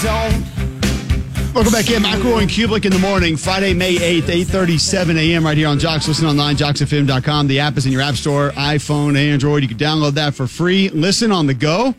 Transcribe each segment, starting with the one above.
zone. Welcome back in. McElroy and Kublik in the morning, Friday, May 8th, 8:37 a.m. right here on Jocks. Listen online, JocksFM.com. The app is in your app store, iPhone, Android. You can download that for free. Listen on the go.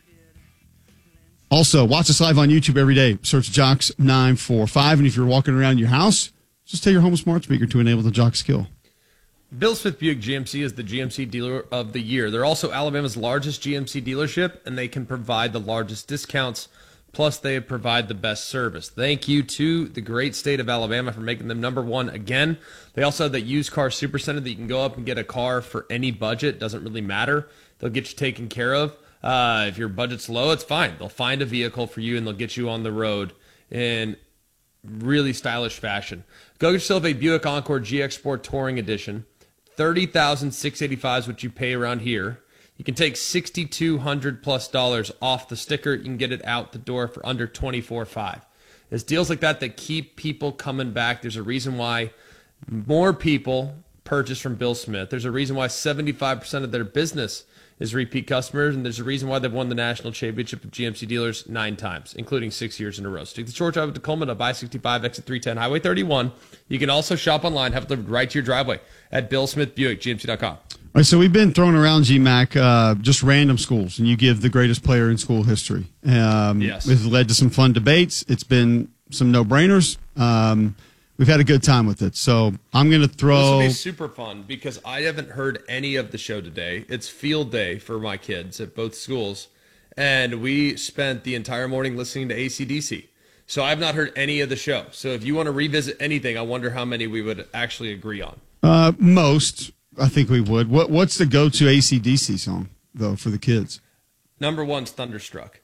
Also, watch us live on YouTube every day. Search Jocks 945. And if you're walking around your house, just take your home smart speaker to enable the Jocks skill. Bill Smith Buick GMC is the GMC Dealer of the Year. They're also Alabama's largest GMC dealership, and they can provide the largest discounts. Plus, they provide the best service. Thank you to the great state of Alabama for making them number one again. They also have that used car super center that you can go up and get a car for any budget. Doesn't really matter. They'll get you taken care of. If your budget's low, it's fine. They'll find a vehicle for you, and they'll get you on the road in really stylish fashion. Go get yourself a Buick Encore GX Sport Touring Edition. $30,685 is what you pay around here. You can take $6,200+ off the sticker. You can get it out the door for under $24,500. It's deals like that that keep people coming back. There's a reason why more people purchase from Bill Smith. There's a reason why 75% of their business is repeat customers, and there's a reason why they've won the national championship of GMC dealers 9 times, including 6 years in a row. So take the short drive to Tacoma up I-65, exit 310, Highway 31. You can also shop online, have it delivered right to your driveway at BillSmithBuickGMC.com. All right, so we've been throwing around, GMAC, just random schools, and you give the greatest player in school history. Yes. It's led to some fun debates. It's been some no-brainers. We've had a good time with it. So I'm going to throw... This will be super fun because I haven't heard any of the show today. It's field day for my kids at both schools, and we spent the entire morning listening to AC/DC. So I've not heard any of the show. So if you want to revisit anything, I wonder how many we would actually agree on. Most, I think we would. What's the go-to AC/DC song, though, for the kids? Number one's Thunderstruck.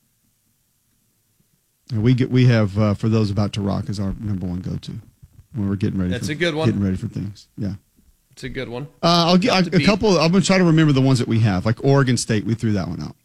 We have for those about to rock is our number one go-to when we're getting ready. That's a good one. Getting ready for things. Yeah, it's a good one. I'll get a couple. I'm gonna try to remember the ones that we have. Like Oregon State, we threw that one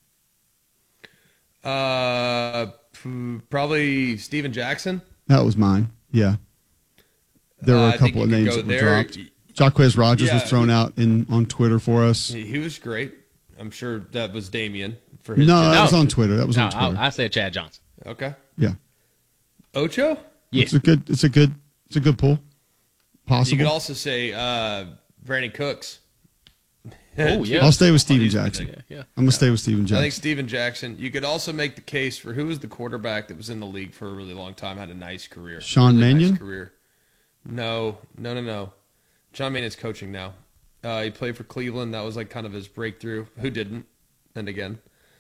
out. Probably Steven Jackson. That was mine. Yeah, there were a couple of names that were dropped. Jaquez Rogers was thrown out on Twitter for us. He was great. I'm sure that was Damian for his. No, that was on Twitter. That was on Twitter. I said Chad Johnson. Okay. Yeah. Ocho? Yeah. It's a good pull. Possible. You could also say Brandon Cooks. Oh, yeah. I'll stay with Steven Jackson. Yeah. I'm going to stay with Steven Jackson. I think Steven Jackson. You could also make the case for who was the quarterback that was in the league for a really long time, had a nice career. Sean Mannion? Nice career. No. Sean Mannion's coaching now. He played for Cleveland. That was like kind of his breakthrough. Who didn't? And again.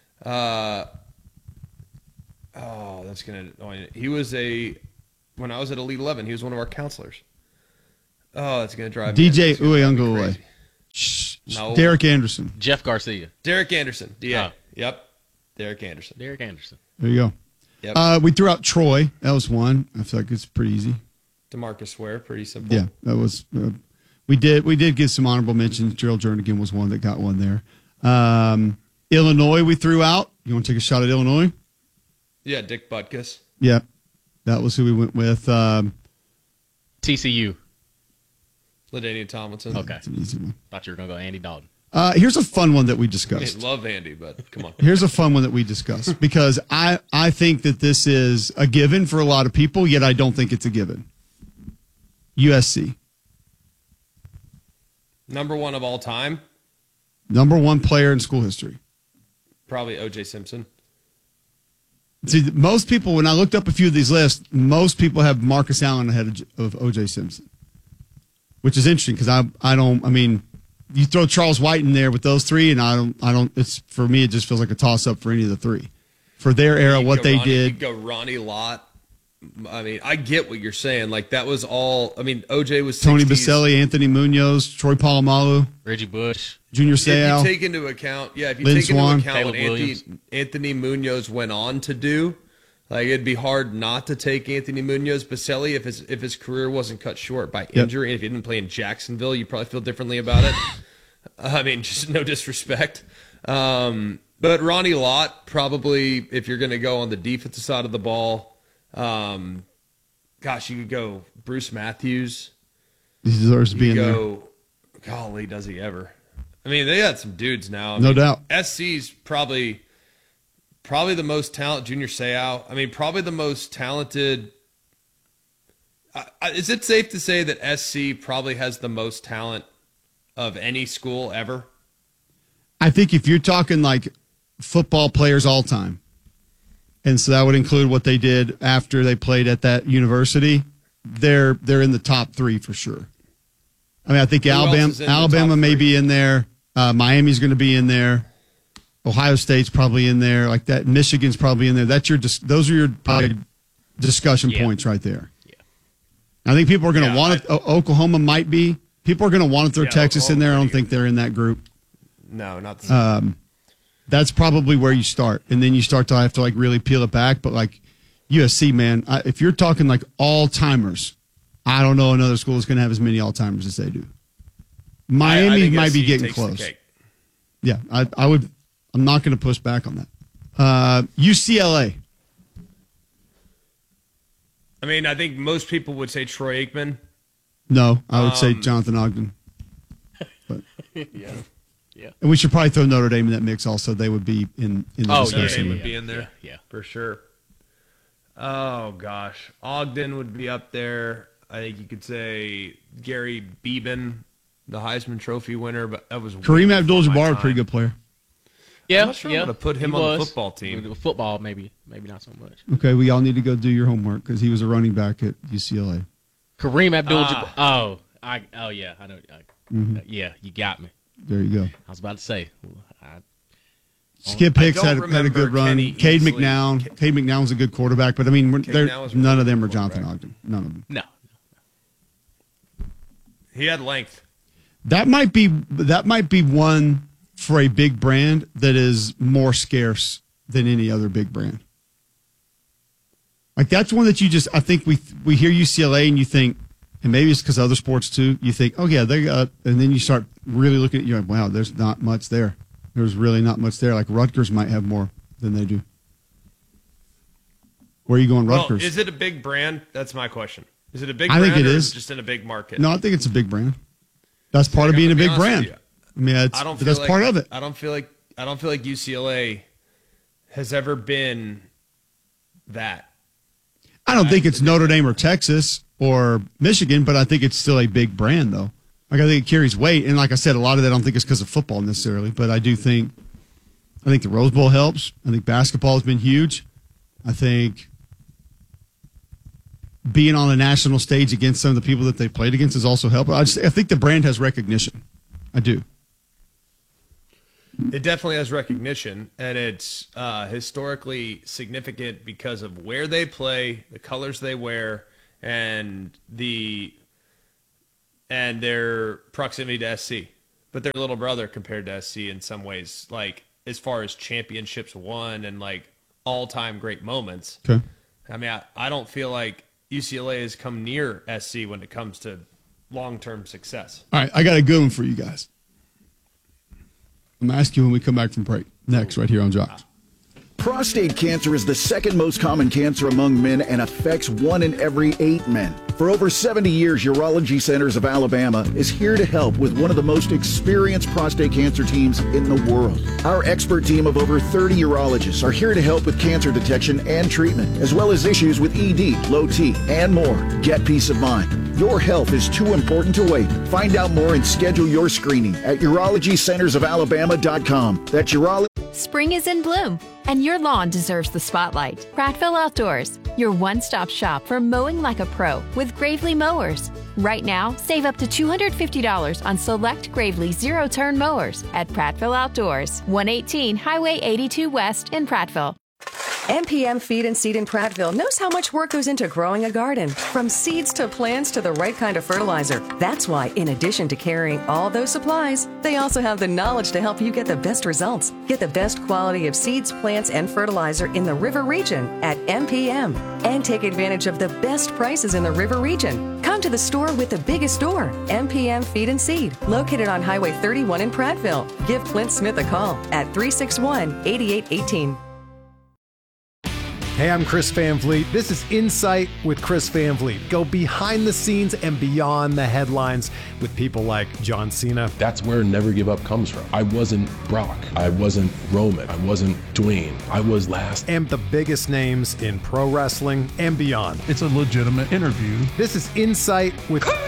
That's going to annoy me. He was when I was at Elite 11, he was one of our counselors. Oh, that's going to drive me. DJ Uiagalelei. No. Derek Anderson. Jeff Garcia. Derek Anderson. Yeah. Oh. Yep. Derek Anderson. There you go. Yep. We threw out Troy. That was one. I feel like it's pretty easy. DeMarcus Ware. Pretty simple. Yeah, that was. We did give some honorable mentions. Gerald Jernigan was one that got one there. Illinois we threw out. You want to take a shot at Illinois? Yeah, Dick Butkus. Yeah, that was who we went with. TCU. LaDainian Tomlinson. Okay. That's an easy one. Thought you were going to go Andy Dalton. Here's a fun one that we I discussed. love Andy, but come on. Here's a fun one that we discussed because I think that this is a given for a lot of people, yet I don't think it's a given. USC. Number one of all time? Number one player in school history. Probably O.J. Simpson. See, most people, when I looked up a few of these lists, most people have Marcus Allen ahead of O.J. Simpson, which is interesting because I mean, you throw Charles White in there with those three, and I don't. It's for me, it just feels like a toss up for any of the three. For their era, what they did. You go Ronnie Lott. I mean, I get what you're saying. Like that was all. I mean, OJ was 60s. Tony Baselli, Anthony Munoz, Troy Polamalu, Reggie Bush, Junior Seau. If you take into account, what Anthony Munoz went on to do, like it'd be hard not to take Anthony Munoz. Baselli, if his career wasn't cut short by injury, and if he didn't play in Jacksonville, you probably feel differently about it. I mean, just no disrespect. But Ronnie Lott, probably, if you're going to go on the defensive side of the ball. Gosh, you could go Bruce Matthews. He deserves to be in there. Golly, does he ever? I mean, they got some dudes now. No doubt. SC's probably probably the most talented Junior Seau. I mean, probably the most talented. Is it safe to say that SC probably has the most talent of any school ever? I think if you're talking like football players all time, and so that would include what they did after they played at that university, they're in the top 3 for sure. I mean, I think Alabama may be in there. Miami's going to be in there. Ohio State's probably in there. Like that, Michigan's probably in there. Those are your probably discussion points right there. Yeah. I think people are going to want it. Oklahoma might be. People are going to want to throw Texas in there. I don't think they're in that group. No, not the same. That's probably where you start, and then you start to have to like really peel it back. But like USC, man, if you're talking like all timers, I don't know another school is going to have as many all timers as they do. Miami might be getting close. Yeah, I would. I'm not going to push back on that. UCLA. I mean, I think most people would say Troy Aikman. No, I would say Jonathan Ogden. But, yeah. And we should probably throw Notre Dame in that mix also. They would be in the discussion. Notre Dame would be in there. Yeah, for sure. Oh, gosh. Ogden would be up there. I think you could say Gary Beeben, the Heisman Trophy winner, but that was Kareem Abdul-Jabbar, a pretty good player. Yeah, I'm not sure I'm going to put him on the football team. With football, maybe not so much. Okay, we all need to go do your homework because he was a running back at UCLA. Kareem Abdul-Jabbar. Yeah, I know. Yeah, you got me. There you go. I was about to say. Skip Hicks had a good run. Cade McNown was a good quarterback, but I mean, none of them are Jonathan Ogden. None of them. No. He had length. That might be one for a big brand that is more scarce than any other big brand. Like that's one that I think we hear UCLA and you think, and maybe it's because other sports too, you think, oh yeah, they got, and then you start really looking at, you're like, wow, there's not much there. There's really not much there. Like Rutgers might have more than they do. Where are you going, Rutgers? Well, is it a big brand? That's my question. Is it a big brand? I think it is. Just in a big market? No, I think it's a big brand. That's part of being a big brand. I mean, that's part of it. I don't feel like UCLA has ever been that. I don't think it's Notre Dame or Texas or Michigan, but I think it's still a big brand, though. Like I think it carries weight, and like I said, a lot of that I don't think it's because of football necessarily, but I think the Rose Bowl helps. I think basketball has been huge. I think being on a national stage against some of the people that they played against has also helped. I think the brand has recognition. I do. It definitely has recognition, and it's historically significant because of where they play, the colors they wear, and their proximity to SC. But their little brother compared to SC in some ways, like as far as championships won and like all-time great moments. Okay. I mean, I don't feel like UCLA has come near SC when it comes to long-term success. All right, I got a good one for you guys. I'm going to ask you when we come back from break. Next, right here on Jocks. Prostate cancer is the second most common cancer among men and affects 1 in every 8 men. For over 70 years, Urology Centers of Alabama is here to help with one of the most experienced prostate cancer teams in the world. Our expert team of over 30 urologists are here to help with cancer detection and treatment, as well as issues with ED, low T, and more. Get peace of mind. Your health is too important to wait. Find out more and schedule your screening at urologycentersofalabama.com. That's urology. Spring is in bloom, and your lawn deserves the spotlight. Prattville Outdoors, your one-stop shop for mowing like a pro with Gravely mowers. Right now, save up to $250 on select Gravely zero-turn mowers at Prattville Outdoors, 118 Highway 82 West in Prattville. MPM Feed and Seed in Prattville knows how much work goes into growing a garden, from seeds to plants to the right kind of fertilizer. That's why, in addition to carrying all those supplies, they also have the knowledge to help you get the best results. Get the best quality of seeds, plants, and fertilizer in the River Region at MPM. And take advantage of the best prices in the River Region. Come to the store with the biggest store, MPM Feed and Seed, located on Highway 31 in Prattville. Give Clint Smith a call at 361-8818. Hey, I'm Chris Van Vliet. This is Insight with Chris Van Vliet. Go behind the scenes and beyond the headlines with people like John Cena. That's where Never Give Up comes from. I wasn't Brock. I wasn't Roman. I wasn't Dwayne. I was last. And the biggest names in pro wrestling and beyond. It's a legitimate interview. This is Insight with Chris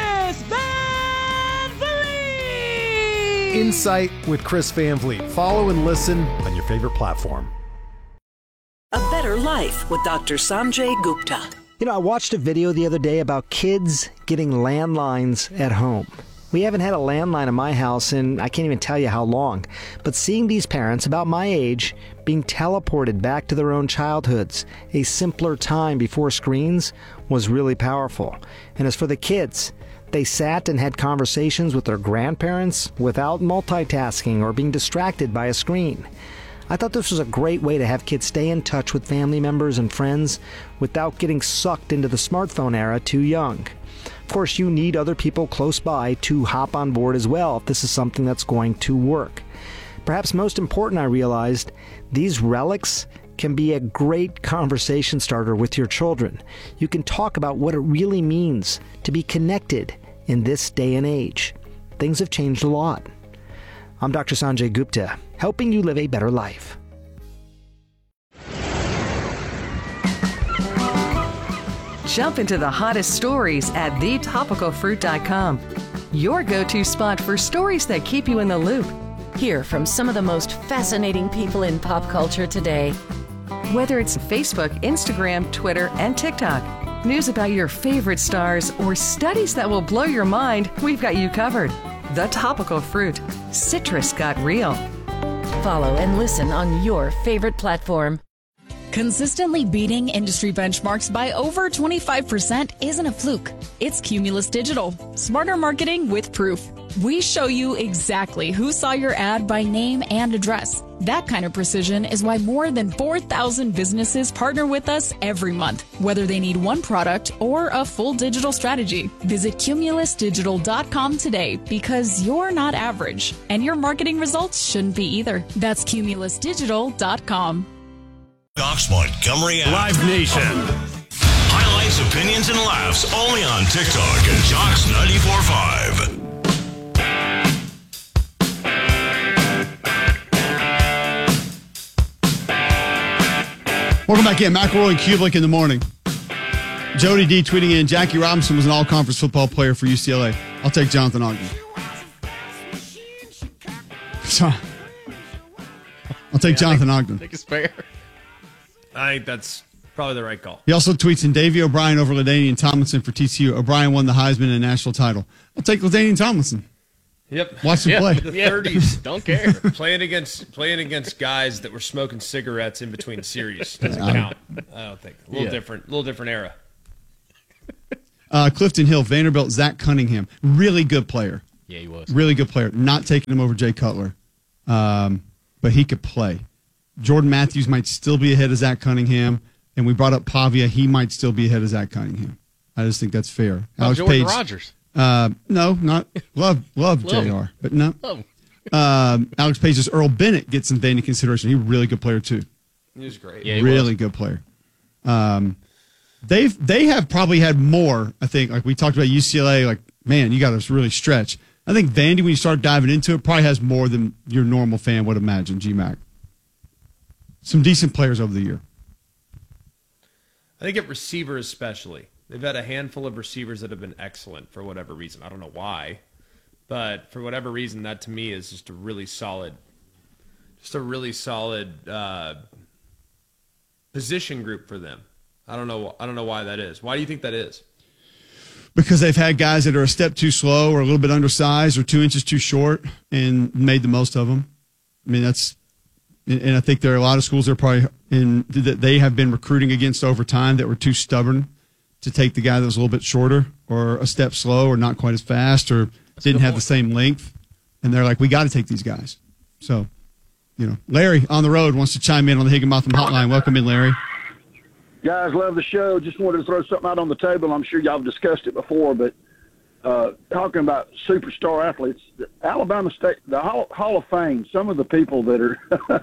Van Vliet! Insight with Chris Van Vliet. Follow and listen on your favorite platform. A Better Life with Dr. Sanjay Gupta. You know, I watched a video the other day about kids getting landlines at home. We haven't had a landline in my house in I can't even tell you how long. But seeing these parents about my age being teleported back to their own childhoods, a simpler time before screens, was really powerful. And as for the kids, they sat and had conversations with their grandparents without multitasking or being distracted by a screen. I thought this was a great way to have kids stay in touch with family members and friends without getting sucked into the smartphone era too young. Of course, you need other people close by to hop on board as well if this is something that's going to work. Perhaps most important, I realized, these relics can be a great conversation starter with your children. You can talk about what it really means to be connected in this day and age. Things have changed a lot. I'm Dr. Sanjay Gupta, helping you live a better life. Jump into the hottest stories at thetopicalfruit.com. Your go-to spot for stories that keep you in the loop. Hear from some of the most fascinating people in pop culture today. Whether it's Facebook, Instagram, Twitter, and TikTok, news about your favorite stars, or studies that will blow your mind, we've got you covered. The Topical Fruit. Citrus got real. Follow and listen on your favorite platform. Consistently beating industry benchmarks by over 25% isn't a fluke. It's Cumulus Digital. Smarter marketing with proof. We show you exactly who saw your ad by name and address. That kind of precision is why more than 4,000 businesses partner with us every month, whether they need one product or a full digital strategy. Visit cumulusdigital.com today because you're not average, and your marketing results shouldn't be either. That's cumulusdigital.com. Cox Montgomery app. Live Nation. Highlights, opinions, and laughs only on TikTok and Cox 94.5. Welcome back in. McElroy and Kublik in the morning. Jody D tweeting in, Jackie Robinson was an all-conference football player for UCLA. I'll take Jonathan Ogden. I'll take Jonathan Ogden. I think it's fair. I think that's probably the right call. He also tweets in, Davey O'Brien over LaDainian Tomlinson for TCU. O'Brien won the Heisman and national title. I'll take LaDainian Tomlinson. Yep. Watch him play. The 30s. Don't care. playing against guys that were smoking cigarettes in between series doesn't count. I don't think. A little different era. Clifton Hill, Vanderbilt, Zach Cunningham. Really good player. Yeah, he was. Really good player. Not taking him over Jay Cutler. But he could play. Jordan Matthews might still be ahead of Zach Cunningham. And we brought up Pavia. He might still be ahead of Zach Cunningham. I just think that's fair. Alex Jordan Rogers. No, not love JR, but no. Alex Page's Earl Bennett gets some into consideration. He's a really good player too. He was great. Yeah, really good player. They have probably had more. I think, like we talked about UCLA. Like, man, you got to really stretch. I think Vandy, when you start diving into it, probably has more than your normal fan would imagine. GMAC. Some decent players over the year. I think at receiver especially. They've had a handful of receivers that have been excellent for whatever reason. I don't know why, but for whatever reason, that to me is just a really solid position group for them. I don't know why that is. Why do you think that is? Because they've had guys that are a step too slow or a little bit undersized or 2 inches too short and made the most of them. I mean, and I think there are a lot of schools that are probably that they have been recruiting against over time that were too stubborn to take the guy that was a little bit shorter or a step slow or not quite as fast or didn't have the same length. And they're like, we got to take these guys. So, Larry on the road wants to chime in on the Higginbotham hotline. Welcome in, Larry. Guys, love the show. Just wanted to throw something out on the table. I'm sure y'all have discussed it before, but talking about superstar athletes, Alabama State, the Hall of Fame, some of the people that are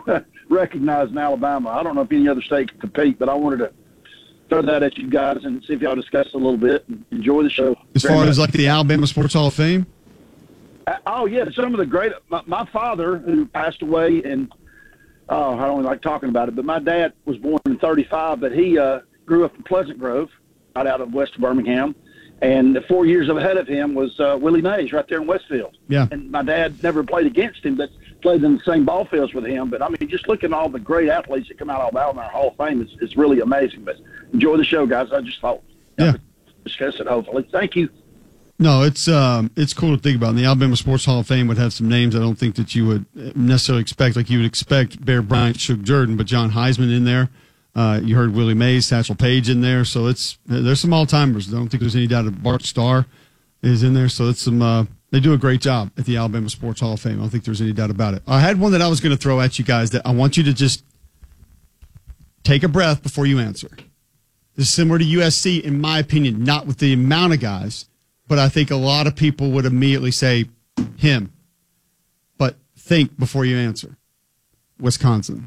recognized in Alabama. I don't know if any other state can compete, but I wanted to throw that at you guys and see if y'all discuss it a little bit. And enjoy the show. As far as like the Alabama Sports Hall of Fame? Oh, yeah, some of the great – my father, who passed away, and I don't like talking about it, but my dad was born in 1935, but he grew up in Pleasant Grove, right out of west of Birmingham. And 4 years ahead of him was Willie Mays right there in Westfield. Yeah. And my dad never played against him, but played in the same ball fields with him. But, I mean, just looking at all the great athletes that come out of Alabama in our Hall of Fame is really amazing. But enjoy the show, guys. I just thought discuss it, hopefully. Thank you. No, it's cool to think about. And the Alabama Sports Hall of Fame would have some names I don't think that you would necessarily expect. Like you would expect Bear Bryant, Suge Jordan, but John Heisman in there. You heard Willie Mays, Satchel Paige in there. So there's some all-timers. I don't think there's any doubt that Bart Starr is in there. So it's some they do a great job at the Alabama Sports Hall of Fame. I don't think there's any doubt about it. I had one that I was going to throw at you guys that I want you to just take a breath before you answer. This is similar to USC, in my opinion, not with the amount of guys, but I think a lot of people would immediately say him. But think before you answer. Wisconsin.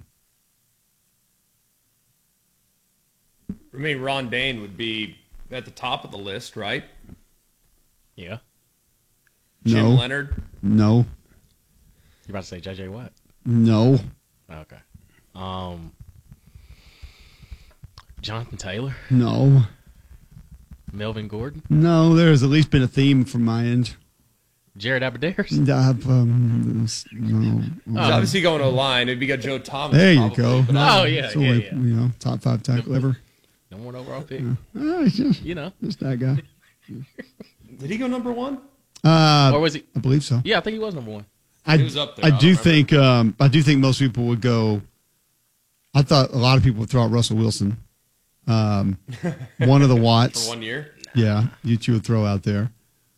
For me, Ron Dane would be at the top of the list, right? Yeah. Jim Leonard? No. You about to say J.J. Watt? No. Okay. Jonathan Taylor? No. Melvin Gordon? No, there's at least been a theme from my end. Jared Aberdeeners? No. He's obviously going to line. It'd be got Joe Thomas. There you probably, go. but Yeah. Top 5 tackle ever. Number 1 overall pick. You know. Just that guy. Did he go number 1? Or was he? I believe so. Yeah, I think he was number 1. He was up there. I do think most people would go. I thought a lot of people would throw out Russell Wilson. One of the Watts. For 1 year? Yeah, you two would throw out there.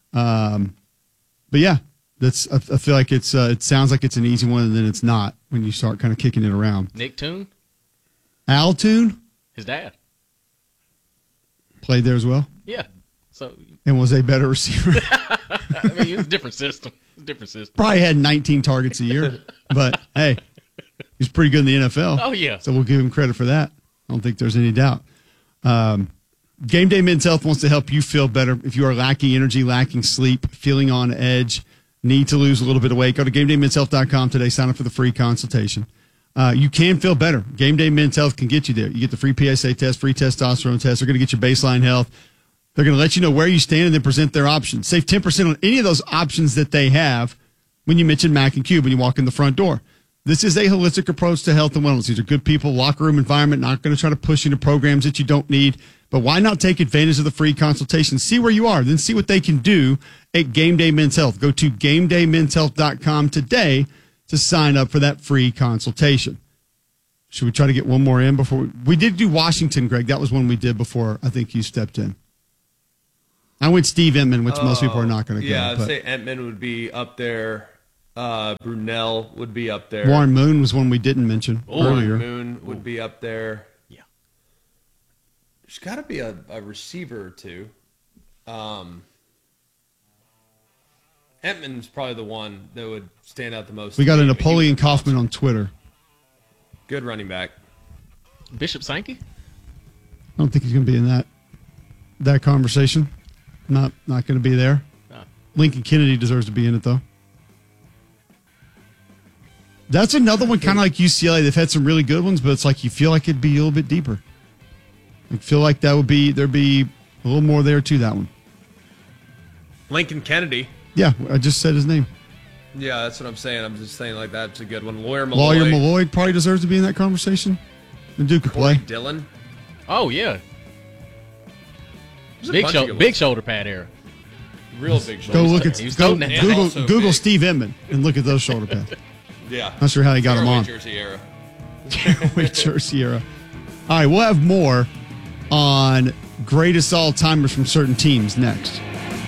But yeah, I feel like it sounds like it's an easy one, and then it's not when you start kind of kicking it around. Nick Toon? Al Toon? His dad. Played there as well? Yeah. So. And was a better receiver. I mean, it's a different system. Probably had 19 targets a year, but hey, he's pretty good in the NFL. Oh, yeah. So we'll give him credit for that. I don't think there's any doubt. Game Day Men's Health wants to help you feel better. If you are lacking energy, lacking sleep, feeling on edge, need to lose a little bit of weight, go to GameDayMen'sHealth.com today. Sign up for the free consultation. You can feel better. Game Day Men's Health can get you there. You get the free PSA test, free testosterone test. They're going to get your baseline health. They're going to let you know where you stand and then present their options. Save 10% on any of those options that they have when you mention Mac and Cube when you walk in the front door. This is a holistic approach to health and wellness. These are good people, locker room environment, not going to try to push you into programs that you don't need. But why not take advantage of the free consultation? See where you are, then see what they can do at Game Day Men's Health. Go to GameDayMen'sHealth.com today to sign up for that free consultation. Should we try to get one more in before we did do Washington, Greg? That was one we did before I think you stepped in. I went Steve Entman, which most people are not going to go. Yeah, I'd say Entman would be up there. Brunell would be up there. Warren Moon was one we didn't mention earlier. Warren Moon would be up there. Yeah. There's got to be a receiver or two. Entman's probably the one that would stand out the most. We got a Napoleon Kaufman on Twitter. Good running back. Bishop Sankey? I don't think he's going to be in that conversation. Not going to be there. No. Lincoln Kennedy deserves to be in it, though. That's another one kind of like UCLA. They've had some really good ones, but it's like you feel like it'd be a little bit deeper. I feel like there'd be a little more there to that one. Lincoln Kennedy. Yeah, I just said his name. Yeah, that's what I'm saying. I'm just saying like that's a good one. Lawyer Malloy. Lawyer Malloy probably deserves to be in that conversation. The Duke could play. Dillon. Oh, yeah. Big shoulder pad era. Real big shoulder. Go look at Google Steve Entman and look at those shoulder pads. Yeah. Not sure how he got them on. Jersey era. Jersey era. All right, we'll have more on greatest all-timers from certain teams next.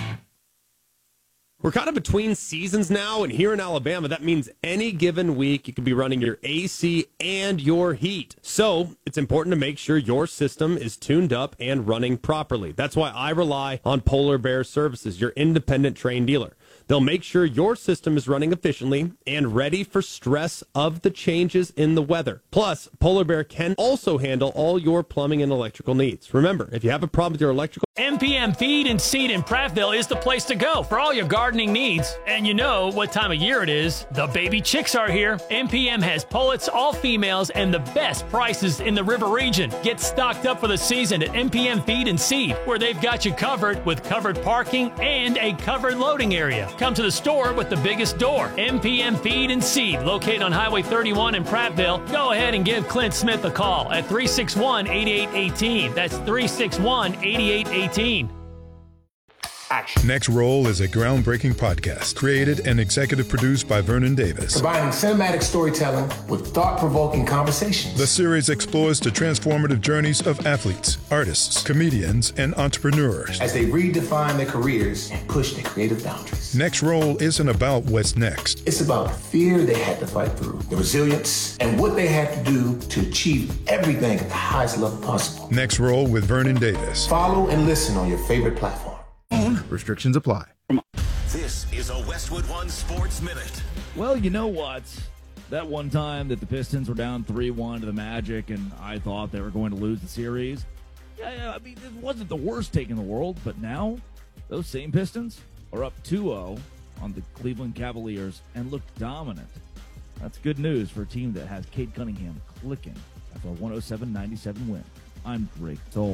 We're kind of between seasons now, and here in Alabama, that means any given week you could be running your AC and your heat. So it's important to make sure your system is tuned up and running properly. That's why I rely on Polar Bear Services, your independent trained dealer. They'll make sure your system is running efficiently and ready for stress of the changes in the weather. Plus, Polar Bear can also handle all your plumbing and electrical needs. Remember, if you have a problem with your electrical... MPM Feed and Seed in Prattville is the place to go for all your gardening needs. And you know what time of year it is. The baby chicks are here. MPM has pullets, all females, and the best prices in the river region. Get stocked up for the season at MPM Feed and Seed, where they've got you covered with covered parking and a covered loading area. Come to the store with the biggest door. MPM Feed and Seed, located on Highway 31 in Prattville. Go ahead and give Clint Smith a call at 361-8818. That's 361-8818. Action. Next Roll is a groundbreaking podcast created and executive produced by Vernon Davis. Combining cinematic storytelling with thought-provoking conversations. The series explores the transformative journeys of athletes, artists, comedians, and entrepreneurs as they redefine their careers and push their creative boundaries. Next Roll isn't about what's next. It's about the fear they had to fight through, the resilience, and what they had to do to achieve everything at the highest level possible. Next Roll with Vernon Davis. Follow and listen on your favorite platform. Restrictions apply. This is a Westwood One Sports Minute. Well, you know what? That one time that the Pistons were down 3-1 to the Magic and I thought they were going to lose the series. Yeah, I mean, it wasn't the worst take in the world, but now those same Pistons are up 2-0 on the Cleveland Cavaliers and look dominant. That's good news for a team that has Cade Cunningham clicking after a 107-97 win. I'm Drake Toll.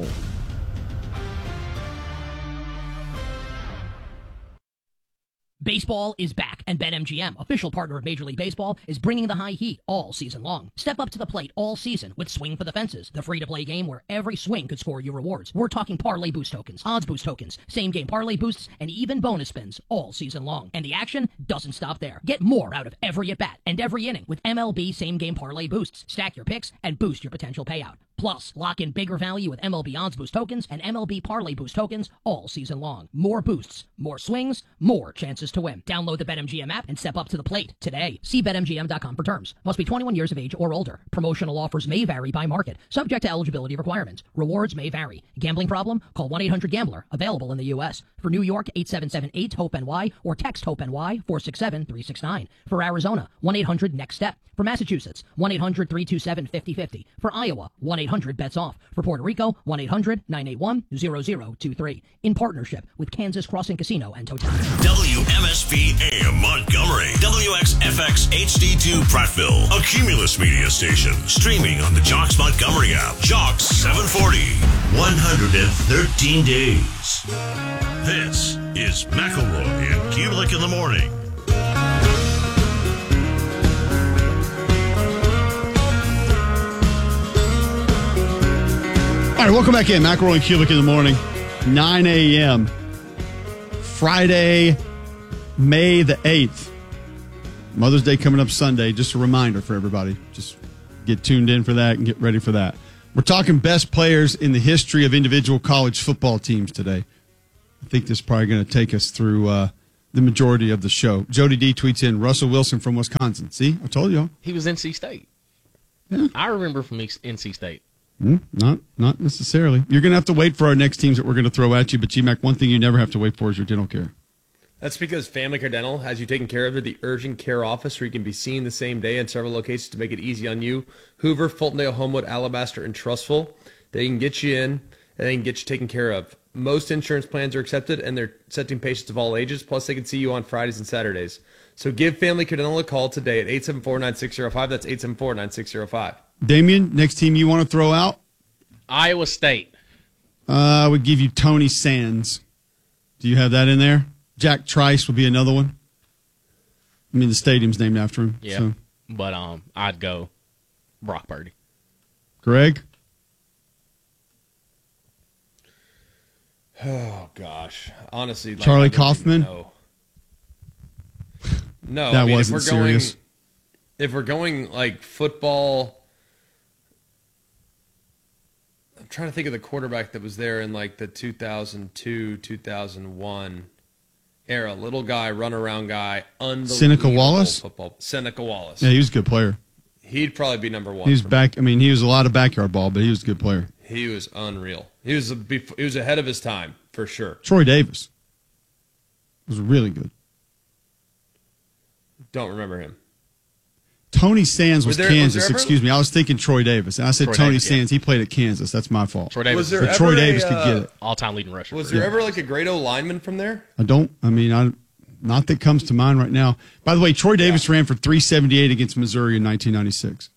Baseball is back, and BetMGM, official partner of Major League Baseball, is bringing the high heat all season long. Step up to the plate all season with Swing for the Fences, the free-to-play game where every swing could score you rewards. We're talking parlay boost tokens, odds boost tokens, same-game parlay boosts, and even bonus spins all season long. And the action doesn't stop there. Get more out of every at-bat and every inning with MLB same-game parlay boosts. Stack your picks and boost your potential payout. Plus, lock in bigger value with MLB Odds Boost tokens and MLB Parlay Boost tokens all season long. More boosts, more swings, more chances to win. Download the BetMGM app and step up to the plate today. See BetMGM.com for terms. Must be 21 years of age or older. Promotional offers may vary by market. Subject to eligibility requirements. Rewards may vary. Gambling problem? Call 1-800-GAMBLER. Available in the U.S. For New York, 877-8-HOPE-NY or text HOPE-NY 467-369. For Arizona, 1-800-NEXT-STEP. For Massachusetts, 1-800-327-5050. For Iowa, 1-800-BETS-OFF. For Puerto Rico, 1-800-981-0023. In partnership with Kansas Crossing Casino and Total. WMSP AM Montgomery. WXFX HD2 Prattville. A Cumulus media station. Streaming on the Jocks Montgomery app. Jocks 740. 113 days. This is McElroy and Kulik in the morning. All right, welcome back in. McElroy and Kulik in the morning, 9 a.m. Friday, May the 8th. Mother's Day coming up Sunday. Just a reminder for everybody. Just get tuned in for that and get ready for that. We're talking best players in the history of individual college football teams today. I think this is probably going to take us through the majority of the show. Jody D tweets in, Russell Wilson from Wisconsin. See, I told y'all. He was NC State. Yeah. I remember from NC State. Not necessarily. You're going to have to wait for our next teams that we're going to throw at you. But, G-Mac, one thing you never have to wait for is your dental care. That's because Family Care Dental has you taken care of at the urgent care office where you can be seen the same day in several locations to make it easy on you. Hoover, Fultondale, Homewood, Alabaster, and Trustful. They can get you in and they can get you taken care of. Most insurance plans are accepted and they're accepting patients of all ages. Plus, they can see you on Fridays and Saturdays. So give Family Care Dental a call today at 874-9605. That's 874-9605. Damien, next team you want to throw out? Iowa State. I would give you Tony Sands. Do you have that in there? Jack Trice would be another one. I mean, the stadium's named after him. Yeah, so. But I'd go Brock Purdy. Greg? Oh, gosh. Honestly. Charlie Kaufman? No. That wasn't serious. If we're going, like, football... I'm trying to think of the quarterback that was there in like the 2002, 2001 era. Little guy, run around guy, unbelievable Seneca Wallace? Football. Seneca Wallace. Yeah, he was a good player. He'd probably be number one. He was back. I mean, he was a lot of backyard ball, but he was a good player. He was unreal. He was ahead of his time for sure. Troy Davis was really good. Don't remember him. Tony Sands was Kansas. ever- Excuse me. I was thinking Troy Davis. And I said Troy Tony Davis, yeah. Sands. He played at Kansas. That's my fault. Troy Davis. Was there But Troy ever Davis a, could get it. All-time leading rusher. Was there ever like a great O lineman from there? Not that comes to mind right now. By the way, Troy Davis ran for 378 against Missouri in 1996.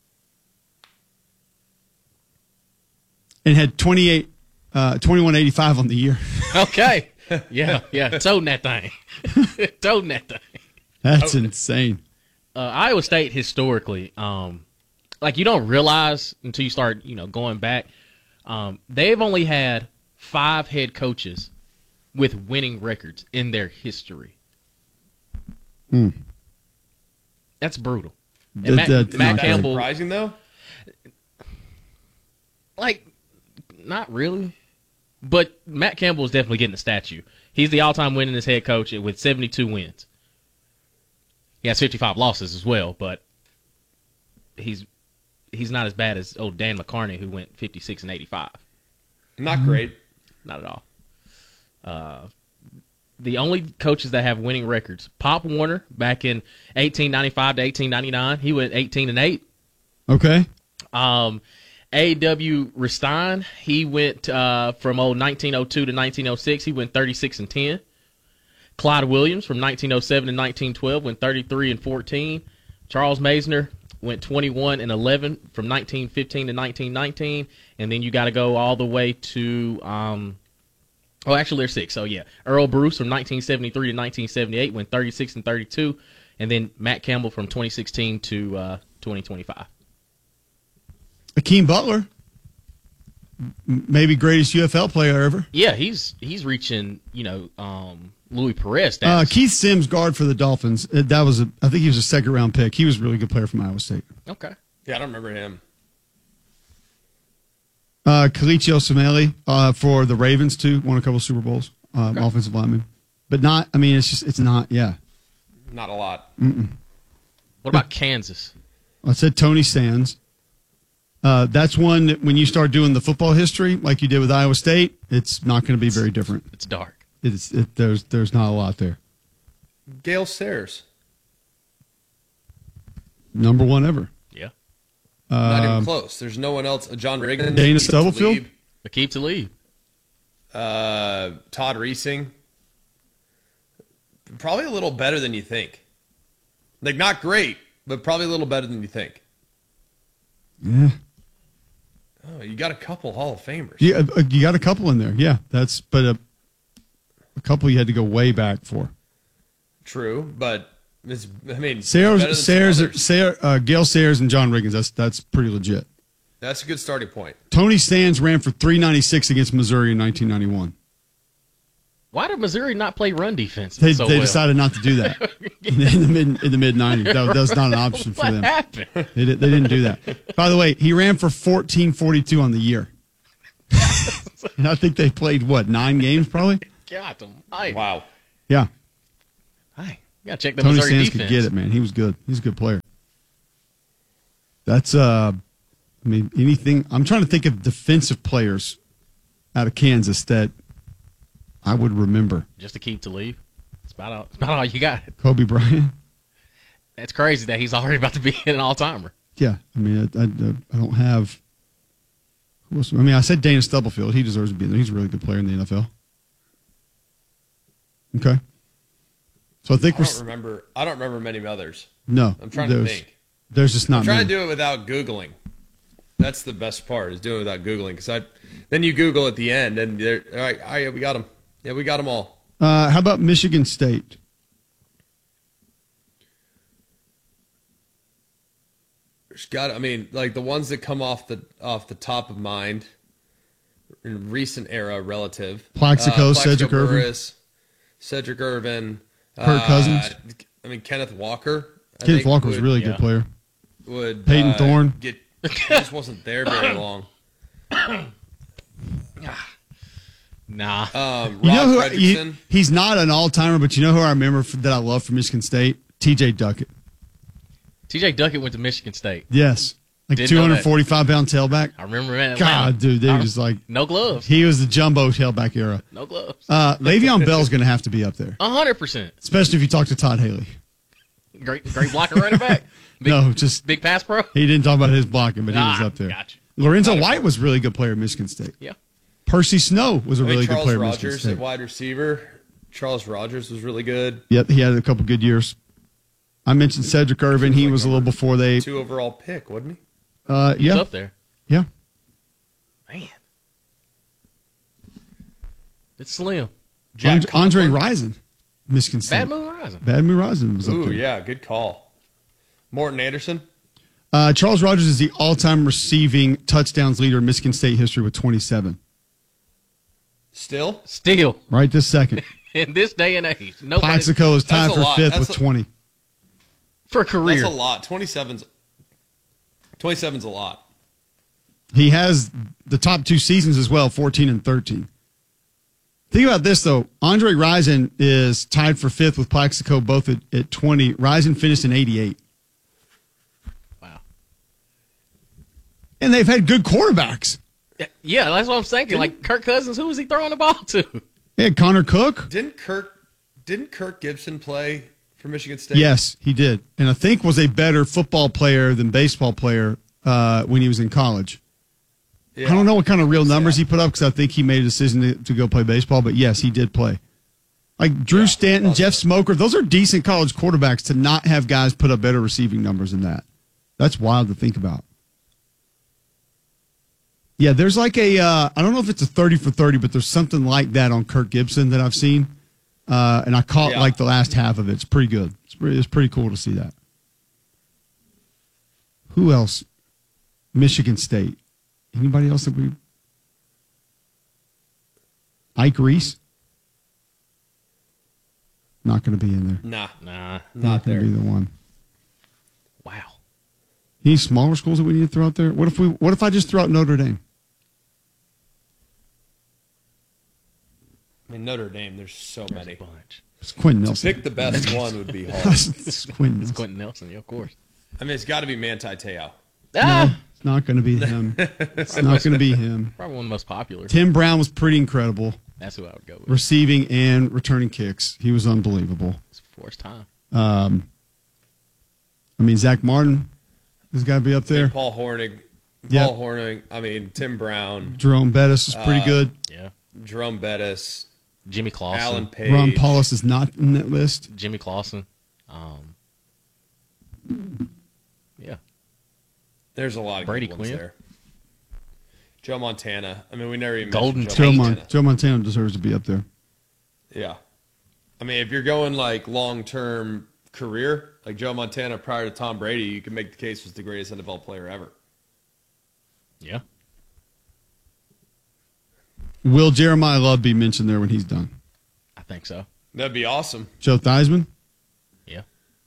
And had 2185 on the year. Okay. Yeah. Toting that thing. That's insane. Iowa State historically, you don't realize until you start, going back, they've only had 5 head coaches with winning records in their history. That's brutal. And Matt Campbell, surprising though. Not really, but Matt Campbell is definitely getting a statue. He's the all-time winningest head coach with 72 wins. He has 55 losses as well, but he's not as bad as old Dan McCarney, who went 56 and 85. Not great. Not at all. The only coaches that have winning records, Pop Warner back in 1895 to 1899, he went 18 and 8. Okay. A.W. Ristine, he went from 1902 to 1906, he went 36 and 10. Clyde Williams from 1907 to 1912 went 33 and 14. Charles Masner went 21 and 11 from 1915 to 1919, and then you got to go all the way to there's 6. So yeah, Earl Bruce from 1973 to 1978 went 36 and 32, and then Matt Campbell from 2016 to 2025. Akeem Butler, maybe greatest UFL player ever. Yeah, he's reaching Louis Perez status. Keith Sims, guard for the Dolphins. I think he was a second-round pick. He was a really good player from Iowa State. Okay. Yeah, I don't remember him. Kalichi Osemele for the Ravens too. Won a couple Super Bowls. Offensive lineman, but not. I mean, it's not. Yeah, not a lot. What about Kansas? I said Tony Sands. That's one that when you start doing the football history like you did with Iowa State, it's not going to be very different. It's dark. There's not a lot there. Gale Sayers. Number 1 ever. Yeah. Not even close. There's no one else. John Riggins. Dana Stubblefield. Aqib Talib. Todd Reesing. Probably a little better than you think. Not great, but probably a little better than you think. Yeah. Oh, you got a couple Hall of Famers. Yeah, you got a couple in there. Yeah, but a couple you had to go way back for. True, but Gale Sayers and John Riggins. That's pretty legit. That's a good starting point. Tony Sands ran for 396 against Missouri in 1991. Why did Missouri not play run defense? They decided not to do that in the mid 90s. That was not an option for them. What happened? They didn't do that. By the way, he ran for 1442 on the year. And I think they played 9 games probably. God, wow. Yeah. Hi, you gotta check the Tony Missouri Sands defense. could get it, man. He was good. He's a good player. That's anything. I'm trying to think of defensive players out of Kansas that I would remember. Just to keep to leave. It's about all you got. Kobe Bryant. It's crazy that he's already about to be an all-timer. Yeah, I mean, I don't have. Who else? I mean, I said Dana Stubblefield. He deserves to be there. He's a really good player in the NFL. Okay. So I think I don't remember many others. No, I'm trying to think. There's just not. I'm trying many. to do it without Googling. That's the best part, is doing it without Googling, because then you Google at the end and they're all right, we got them. Yeah, we got them all. How about Michigan State? The ones that come off the top of mind in recent era relative. Plaxico, Cedric Irvin, Kirk Cousins. Kenneth Walker. Kenneth Walker was a really good player. Peyton Thorne. He just wasn't there very long. Nah. Rob Fredrickson. He's not an all-timer, but you know who I remember that I love from Michigan State? T.J. Duckett. T.J. Duckett went to Michigan State. Yes. 245-pound tailback. I remember him. God, dude, they was no gloves. He was the jumbo tailback era. No gloves. Le'Veon Bell's going to have to be up there. 100%. Especially if you talk to Todd Haley. Great blocker running back. No, just big pass pro. He didn't talk about his blocking, but he was up there. Gotcha. Lorenzo White was a really good player at Michigan State. Yeah. Percy Snow was a really good player at Charles Michigan Rogers State. at wide receiver. Charles Rogers was really good. Yep, he had a couple good years. I mentioned Cedric Irvin. He was a little before they. 2 overall pick, wasn't he? Yeah. He was up there. Yeah. Man. It's slim. Andre Rison, Michigan State. Bad Moon Rising. Bad Moon Rising was up Ooh, there. yeah, good call. Morton Anderson. Charles Rogers is the all-time receiving touchdowns leader in Michigan State history with 27. Still? Right this second. In this day and age. Plaxico is tied for fifth with 20. For a career. That's a lot. 27's a lot. He has the top 2 seasons as well, 14 and 13. Think about this, though. Andre Rison is tied for fifth with Plaxico, both at 20. Rison finished in 88. Wow. And they've had good quarterbacks. Yeah, that's what I'm thinking. Like Kirk Cousins, who was he throwing the ball to? They had Connor Cook. Didn't Kirk Gibson play for Michigan State? Yes, he did. And I think was a better football player than baseball player when he was in college. Yeah. I don't know what kind of real numbers he put up because I think he made a decision to go play baseball. But, yes, he did play. Like Drew Stanton, Jeff Smoker, those are decent college quarterbacks to not have guys put up better receiving numbers than that. That's wild to think about. Yeah, there's like I don't know if it's a 30 for 30, but there's something like that on Kirk Gibson that I've seen. And I caught like the last half of it. It's pretty good. It's pretty cool to see that. Who else? Michigan State. Anybody else that we... Ike Reese? Not going to be in there. Nah, Not going there. to be the one. Wow. Any smaller schools that we need to throw out there? What if I just throw out Notre Dame? I mean, Notre Dame, there's so many. It's Quentin Nelson. To pick the best one would be hard. It's Quentin Nelson. It's Quentin Nelson, yeah, of course. I mean, it's got to be Manti Te'o. No, it's not going to be him. It's not going to be him. Probably one of the most popular. Tim Brown was pretty incredible. That's who I would go with. Receiving and returning kicks. He was unbelievable. It's before his time. I mean, Zach Martin has got to be up there. Paul Hornig. Yep. Paul Hornig. I mean, Tim Brown. Jerome Bettis is pretty good. Yeah. Jerome Bettis. Jimmy Clausen. Alan Page. Ron Paulus is not in that list. Jimmy Clausen. Yeah. There's a lot of Brady good ones Quinn. there. Joe Montana. I mean, we never even Golden mentioned Joe Montana deserves to be up there. Yeah. I mean, if you're going like long-term career, like Joe Montana prior to Tom Brady, you can make the case was the greatest NFL player ever. Yeah. Will Jeremiah Love be mentioned there when he's done? I think so. That'd be awesome. Joe Theismann? Yeah.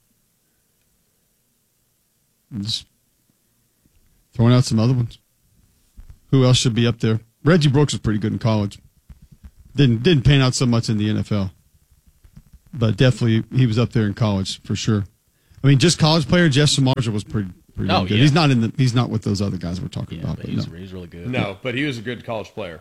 Just throwing out some other ones. Who else should be up there? Reggie Brooks was pretty good in college. Didn't pan out so much in the NFL. But definitely he was up there in college for sure. I mean, just college player Jeff Samardzija was pretty good. yeah. He's not with those other guys we're talking about. But he's really good. No, but he was a good college player.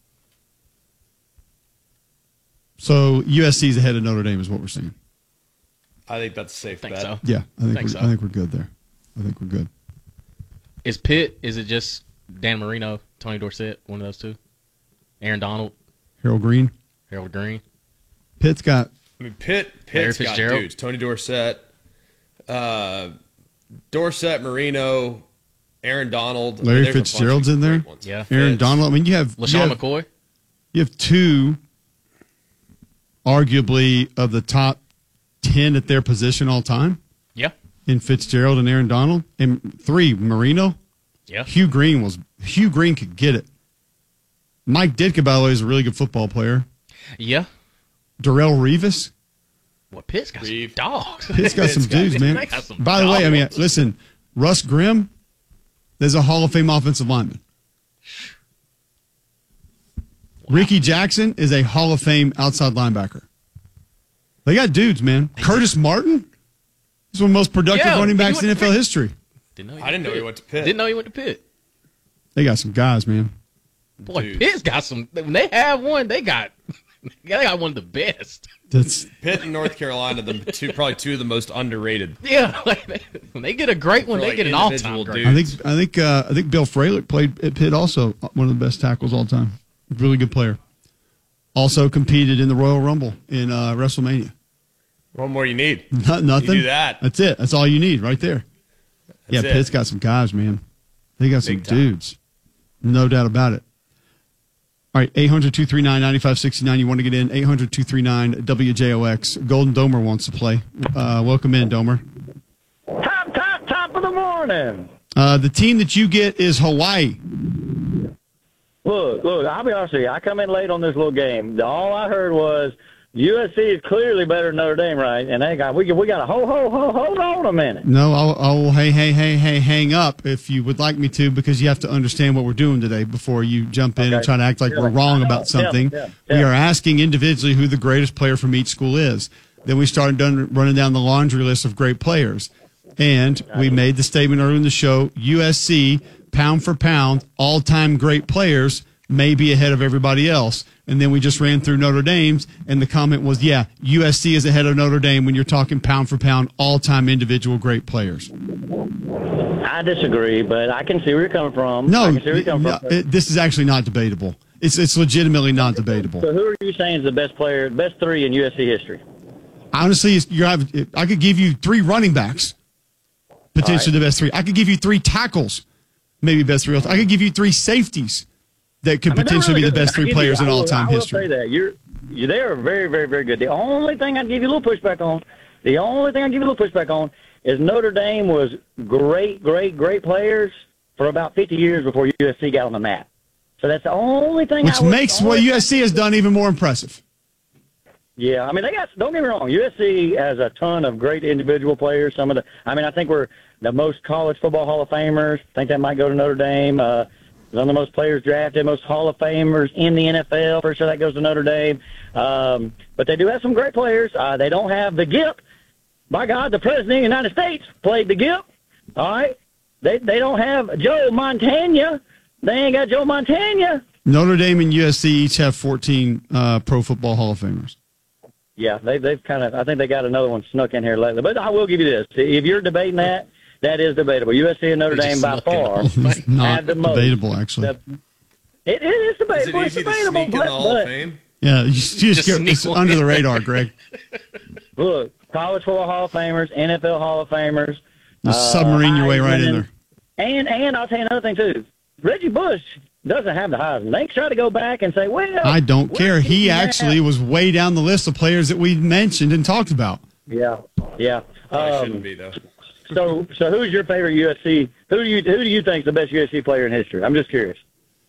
So USC's ahead of Notre Dame is what we're saying. I think that's a safe bet. so. Yeah, I think so. we're good there. I think we're good. Is Pitt, is it just Dan Marino, Tony Dorsett, one of those two? Aaron Donald? Harold Green? Harold Green? Pitt's got... I mean, Pitt's Larry got Fitzgerald? dudes. Tony Dorsett, Marino, Aaron Donald. Larry There's a bunch Fitzgerald's of in there? great ones. Yeah. Aaron Fitz. Donald. I mean, you have... LaShawn McCoy? You have two, arguably, of the top 10 at their position all time. Yeah. In Fitzgerald and Aaron Donald. And three, Marino. Yeah. Hugh Green could get it. Mike Ditka, by the way, is a really good football player. Yeah. Darrell Revis. Well, Pitt's got some dogs. Pitt's got some dudes, man. They got some By the way, I mean, dogs. listen, Russ Grimm, there's a Hall of Fame offensive lineman. Ricky Jackson is a Hall of Fame outside linebacker. They got dudes, man. Curtis Martin is one of the most productive running backs in NFL history. I didn't know he went to Pitt. Didn't know he went to Pitt. They got some guys, man. Boy, Pitt's got some. When they have one, they got Yeah, they got one of the best. That's Pitt and North Carolina, probably two of the most underrated. Yeah, when they get a great one, they get an all-time great. I think Bill Fralick played at Pitt, also one of the best tackles all time. Really good player. Also competed in the Royal Rumble in WrestleMania. What more you need? Nothing. You do that. That's it. That's all you need right there. That's it. Pitt's got some guys, man. They got some dudes. No doubt about it. All right, 800-239-9569. You want to get in? 800-239-WJOX. Golden Domer wants to play. Welcome in, Domer. Top of the morning. The team that you get is Hawaii. Look, I'll be honest with you. I come in late on this little game. All I heard was USC is clearly better than Notre Dame, right? And we got to hold on a minute. No, I'll hang up if you would like me to, because you have to understand what we're doing today before you jump in and try to act like we're wrong about something. We are asking individually who the greatest player from each school is. Then we started running down the laundry list of great players. And we made the statement earlier in the show, USC, pound for pound, all-time great players, may be ahead of everybody else. And then we just ran through Notre Dame's, and the comment was, yeah, USC is ahead of Notre Dame when you're talking pound for pound, all-time individual great players. I disagree, but I can see where you're coming from. This is actually not debatable. It's legitimately not debatable. So who are you saying is the best player, best three in USC history? Honestly, I could give you three running backs, potentially the best three. I could give you three tackles, maybe best three. I could give you three safeties that could potentially be the best three players in all-time history. I will say that. They are very, very, very good. The only thing I'd give you a little pushback on is Notre Dame was great players for about 50 years before USC got on the map. So that's the only thing. Which makes what USC has done even more impressive. Yeah, I mean, don't get me wrong, USC has a ton of great individual players. I think we're the most college football Hall of Famers. I think that might go to Notre Dame. One of the most players drafted, most Hall of Famers in the NFL. For sure that goes to Notre Dame. But they do have some great players. They don't have the GIP. By God, the President of the United States played the GIP. All right? They don't have Joe Montana. They ain't got Joe Montana. Notre Dame and USC each have 14 Pro Football Hall of Famers. Yeah, they've kind of – I think they got another one snuck in here lately. But I will give you this. If you're debating that is debatable. USC and Notre Dame by far it's not have the most. Debatable, actually. It is debatable. Is it easy to sneak in the Hall of Fame? Yeah, you just get it's under the radar, Greg. Look, college football Hall of Famers, NFL Hall of Famers. Just submarine your way right in there. And I'll tell you another thing, too. Reggie Bush doesn't have the Heisman. They try to go back and say, well. I don't care. He actually was way down the list of players that we mentioned and talked about. Yeah. Shouldn't be, though. So who's your favorite USC? Who do you think is the best USC player in history? I'm just curious.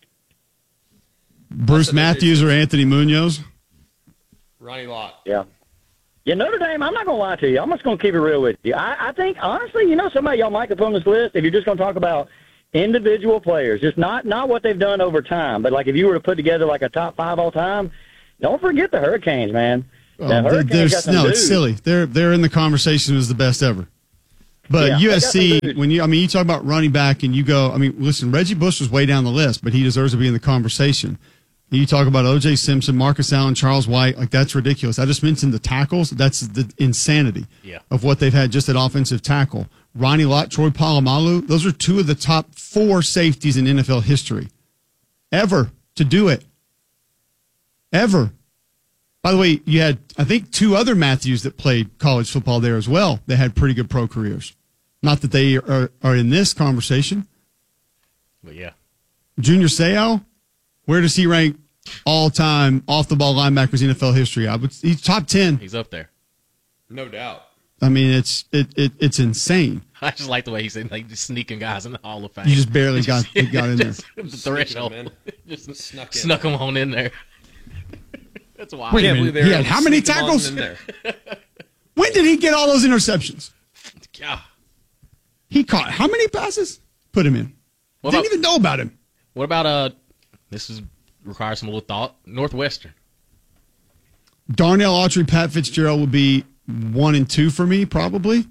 Bruce Matthews or Anthony Munoz? Ronnie Lott. Yeah, Notre Dame, I'm not going to lie to you. I'm just going to keep it real with you. I think, honestly, somebody y'all might put on this list, if you're just going to talk about individual players, just not what they've done over time, but like if you were to put together like a top 5 all time, don't forget the Hurricanes, man. It's silly. They're in the conversation as the best ever. But USC, when you talk about running back and you go, listen, Reggie Bush was way down the list, but he deserves to be in the conversation. You talk about O.J. Simpson, Marcus Allen, Charles White, like that's ridiculous. I just mentioned the tackles. That's the insanity of what they've had just at offensive tackle. Ronnie Lott, Troy Polamalu, those are two of the top 4 safeties in NFL history ever to do it. Ever. By the way, you had, I think, 2 other Matthews that played college football there as well. They had pretty good pro careers. Not that they are in this conversation. But yeah. Junior Seau, where does he rank all-time off-the-ball linebackers in NFL history? He's top 10. He's up there. No doubt. It's insane. I just like the way he said, like, just sneaking guys in the Hall of Fame. You just barely got in there. The threshold. Just snuck them on in there. That's wild. Wait a minute. He had how many tackles? When did he get all those interceptions? Yeah. He caught how many passes? Put him in. Didn't even know about him. What about requires some little thought. Northwestern. Darnell Autry, Pat Fitzgerald would be 1 and 2 for me, probably.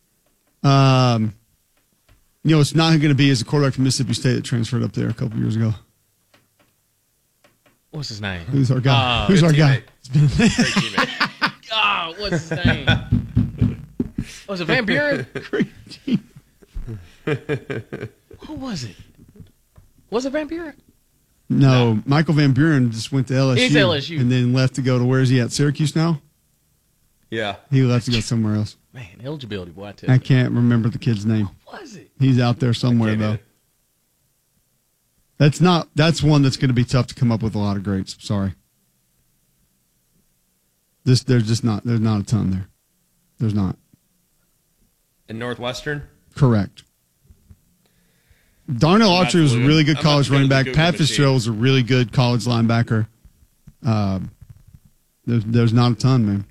It's not going to be as a quarterback from Mississippi State that transferred up there a couple years ago. What's his name? Who's our guy? Who's our guy? Great teammate. Oh, what's his name? Was it Van Buren? Who was it? Was it Van Buren? No, Michael Van Buren just went to LSU. He's LSU. And then left to go to, where is he at, Syracuse now? Yeah. He left to go somewhere else. Man, eligibility, boy, I tell you. I can't remember the kid's name. What was it? He's out there somewhere, though. That's one that's going to be tough to come up with a lot of greats. Sorry. There's not a ton there. There's not. In Northwestern? Correct. Darnell Autry was a really good college running back. Pat Fitzgerald was a really good college linebacker. There's not a ton, man.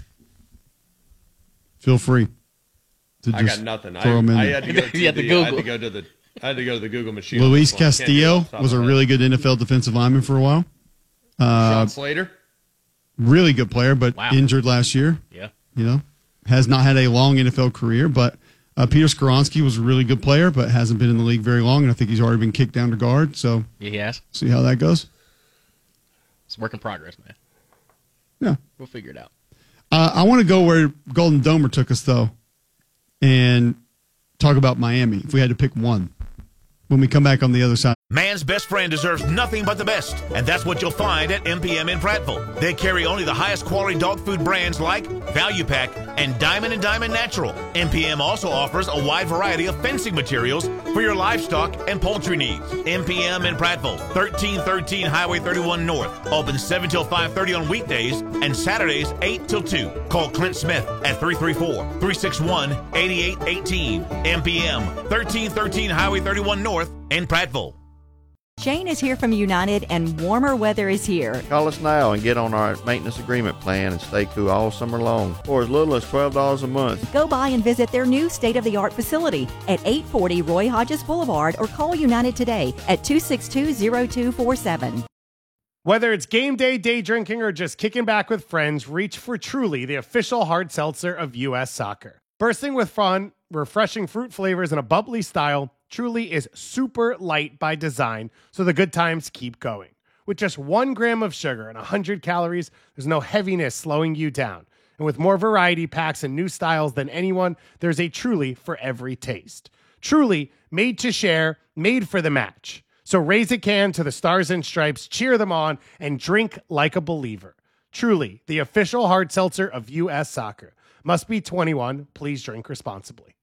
Feel free to I got nothing. throw them in I there. had to go to You had to Google. I had to go to the Google machine. Luis Castillo was a really good NFL defensive lineman for a while. Sean Slater? Really good player, but injured last year. Yeah. Has not had a long NFL career, but Peter Skoronski was a really good player, but hasn't been in the league very long, and I think he's already been kicked down to guard. So Yeah, he has. See how that goes. It's a work in progress, man. Yeah. We'll figure it out. I want to go where Golden Domer took us, though, and talk about Miami, if we had to pick one, when we come back on the other side. Man's best friend deserves nothing but the best, and that's what you'll find at MPM in Prattville. They carry only the highest quality dog food brands like Value Pack and Diamond Natural. MPM also offers a wide variety of fencing materials for your livestock and poultry needs. MPM in Prattville, 1313 Highway 31 North. Open 7 till 5:30 on weekdays and Saturdays 8 till 2. Call Clint Smith at 334-361-8818. MPM, 1313 Highway 31 North in Prattville. Shane is here from United, and warmer weather is here. Call us now and get on our maintenance agreement plan and stay cool all summer long for as little as $12 a month. Go by and visit their new state-of-the-art facility at 840 Roy Hodges Boulevard or call United today at 262-0247. Whether it's game day, day drinking, or just kicking back with friends, reach for Truly, the official hard seltzer of U.S. Soccer. Bursting with fun, refreshing fruit flavors, and a bubbly style, Truly is super light by design, so the good times keep going. With just 1 gram of sugar and 100 calories, there's no heaviness slowing you down. And with more variety packs and new styles than anyone, there's a Truly for every taste. Truly, made to share, made for the match. So raise a can to the Stars and Stripes, cheer them on, and drink like a believer. Truly, the official hard seltzer of U.S. Soccer. Must be 21. Please drink responsibly.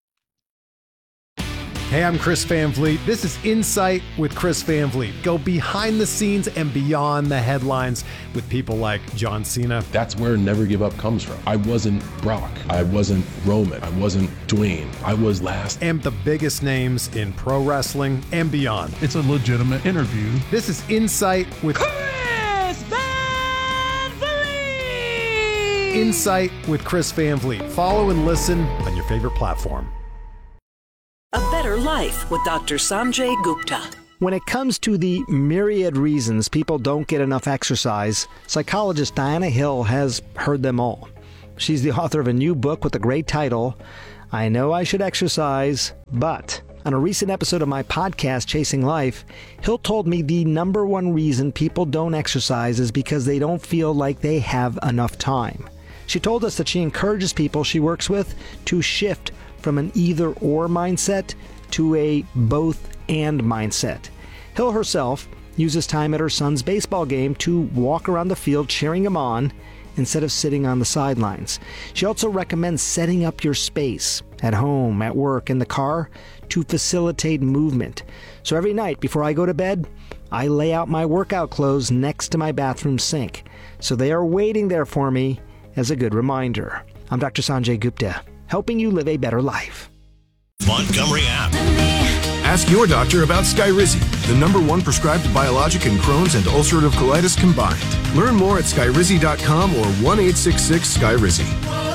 Hey, I'm Chris Van Vliet. This is Insight with Chris Van Vliet. Go behind the scenes and beyond the headlines with people like John Cena. That's where Never Give Up comes from. I wasn't Brock. I wasn't Roman. I wasn't Dwayne. I was last. And the biggest names in pro wrestling and beyond. It's a legitimate interview. This is Insight with Chris Van Vliet! Insight with Chris Van Vliet. Follow and listen on your favorite platform. A Better Life with Dr. Sanjay Gupta. When it comes to the myriad reasons people don't get enough exercise, psychologist Diana Hill has heard them all. She's the author of a new book with a great title, I Know I Should Exercise, But. On a recent episode of my podcast, Chasing Life, Hill told me the number one reason people don't exercise is because they don't feel like they have enough time. She told us that she encourages people she works with to shift from an either-or mindset to a both-and mindset. Hill herself uses time at her son's baseball game to walk around the field cheering him on instead of sitting on the sidelines. She also recommends setting up your space at home, at work, in the car to facilitate movement. So every night before I go to bed, I lay out my workout clothes next to my bathroom sink. So they are waiting there for me as a good reminder. I'm Dr. Sanjay Gupta, helping you live a better life. Montgomery app. Ask your doctor about Skyrizi, the #1 prescribed biologic in Crohn's and ulcerative colitis combined. Learn more at skyrizi.com or 1-866-SKYRIZI.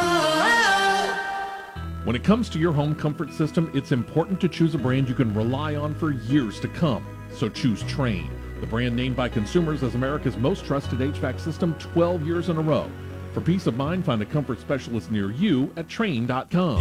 When it comes to your home comfort system, it's important to choose a brand you can rely on for years to come. So choose Trane, the brand named by consumers as America's most trusted HVAC system 12 years in a row. For peace of mind, find a comfort specialist near you at Trane.com.